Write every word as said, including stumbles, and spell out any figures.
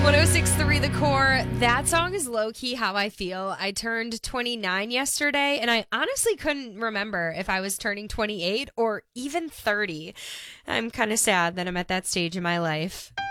six point three The Core. That song is low-key how I feel. I turned twenty-nine yesterday, and I honestly couldn't remember if I was turning twenty-eight or even thirty. I'm kind of sad that I'm at that stage in my life.